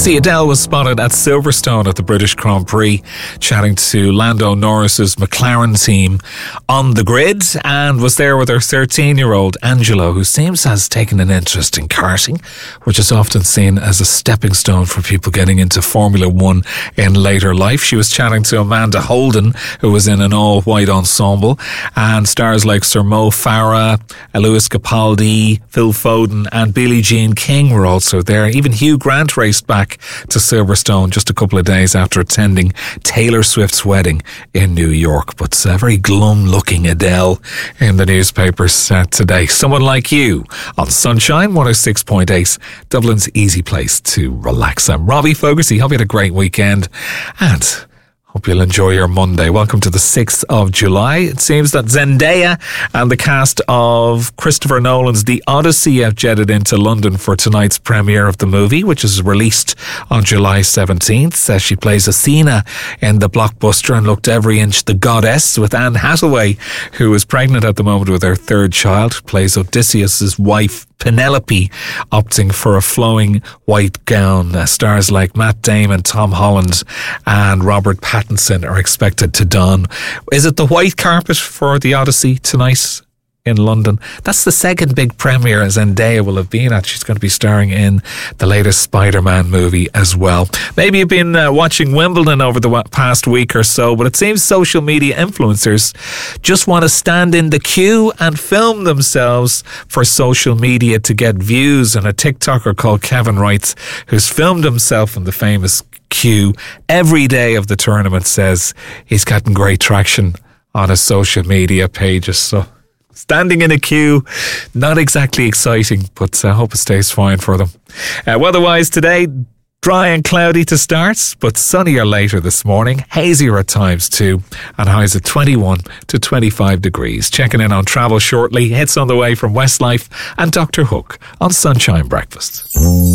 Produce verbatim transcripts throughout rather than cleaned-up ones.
See, Adele was spotted at Silverstone at the British Grand Prix chatting to Lando Norris's McLaren team on the grid, and was there with her thirteen-year-old Angelo, who seems to have taken an interest in karting, which is often seen as a stepping stone for people getting into Formula One in later life. She was chatting to Amanda Holden, who was in an all-white ensemble, and stars like Sir Mo Farah, Lewis Capaldi, Phil Foden and Billie Jean King were also there. Even Hugh Grant raced back to Silverstone just a couple of days after attending Taylor Swift's wedding in New York. But a very glum-looking Adele in the newspapers uh, today. Someone Like You on Sunshine one oh six point eight, Dublin's easy place to relax. I'm Robbie Fogarty. Hope you had a great weekend, and hope you'll enjoy your Monday. Welcome to the sixth of July. It seems that Zendaya and the cast of Christopher Nolan's The Odyssey have jetted into London for tonight's premiere of the movie, which is released on July seventeenth. As she plays Athena in the blockbuster and looked every inch the goddess, with Anne Hathaway, who is pregnant at the moment with her third child, plays Odysseus's wife Penelope, opting for a flowing white gown. Uh, stars like Matt Damon, Tom Holland and Robert Pattinson are expected to don. Is it the white carpet for The Odyssey tonight in London? That's the second big premiere Zendaya will have been at. She's going to be starring in the latest Spider-Man movie as well. Maybe you've been uh, watching Wimbledon over the past week or so, but it seems social media influencers just want to stand in the queue and film themselves for social media to get views. And a TikToker called Kevin Wright, who's filmed himself in the famous queue every day of the tournament, says he's gotten great traction on his social media pages. So standing in a queue, not exactly exciting, but I hope it stays fine for them. Uh, weather-wise today, dry and cloudy to start, but sunnier later this morning, hazier at times too, and highs at twenty-one to twenty-five degrees. Checking in on travel shortly, hits on the way from Westlife and Doctor Hook on Sunshine Breakfast.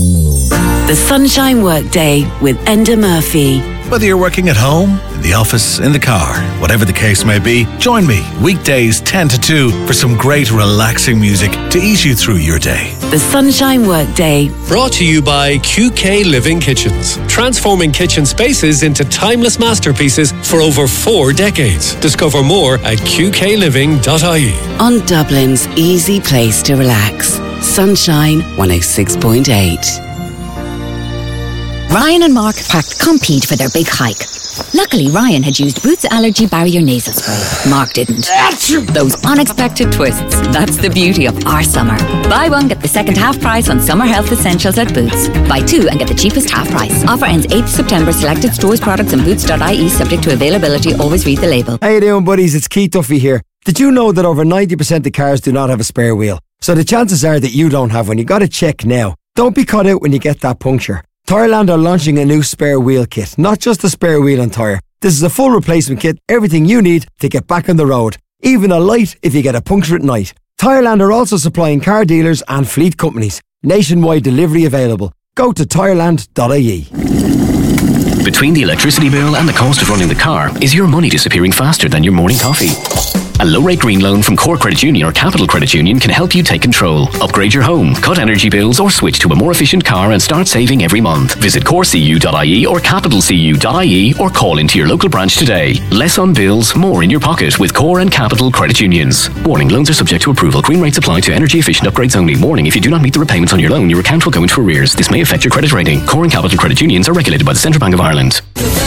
The Sunshine Workday with Enda Murphy. Whether you're working at home, in the office, in the car, whatever the case may be, join me weekdays ten to two for some great relaxing music to ease you through your day. The Sunshine Workday. Brought to you by Q K Living Kitchens. Transforming kitchen spaces into timeless masterpieces for over four decades. Discover more at q k living dot i e. On Dublin's easy place to relax. Sunshine one oh six point eight. Ryan and Mark packed Compete for their big hike. Luckily, Ryan had used Boots Allergy Barrier Nasal Spray. Mark didn't. Those unexpected twists. That's the beauty of our summer. Buy one, get the second half price on summer health essentials at Boots. Buy two and get the cheapest half price. Offer ends eighth of September. Selected stores, products and boots dot i e subject to availability. Always read the label. How you doing, buddies? It's Keith Duffy here. Did you know that over ninety percent of cars do not have a spare wheel? So the chances are that you don't have one. You got to check now. Don't be caught out when you get that puncture. Tyreland are launching a new spare wheel kit. Not just a spare wheel and tyre. This is a full replacement kit. Everything you need to get back on the road. Even a light if you get a puncture at night. Tyreland are also supplying car dealers and fleet companies. Nationwide delivery available. Go to tyreland dot i e. Between the electricity bill and the cost of running the car, is your money disappearing faster than your morning coffee? A low-rate green loan from Core Credit Union or Capital Credit Union can help you take control. Upgrade your home, cut energy bills or switch to a more efficient car and start saving every month. Visit core c u dot i e or capital c u dot i e or call into your local branch today. Less on bills, more in your pocket with Core and Capital Credit Unions. Warning, loans are subject to approval. Green rates apply to energy efficient upgrades only. Warning, if you do not meet the repayments on your loan, your account will go into arrears. This may affect your credit rating. Core and Capital Credit Unions are regulated by the Central Bank of Ireland.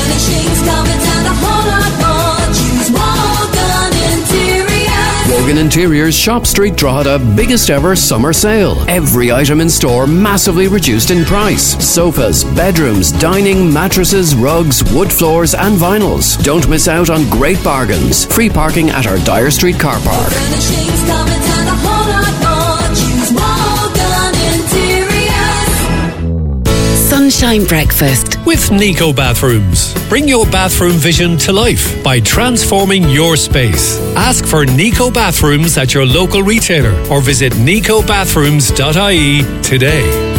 Morgan Interiors Shop Street Drogheda biggest ever summer sale. Every item in store massively reduced in price. Sofas, bedrooms, dining, mattresses, rugs, wood floors and vinyls. Don't miss out on great bargains. Free parking at our Dyer Street car park. Sunshine Breakfast with Nico Bathrooms. Bring your bathroom vision to life by transforming your space. Ask for Nico Bathrooms at your local retailer or visit nico bathrooms dot i e today.